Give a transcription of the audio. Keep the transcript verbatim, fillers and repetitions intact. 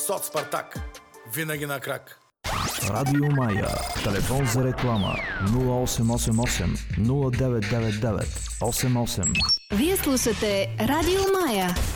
Соц Спартак. Винаги на крак. Радио Мая. Телефон за реклама нула осем осем осем нула девет девет девет осем осем. Вие слушате Радио Мая.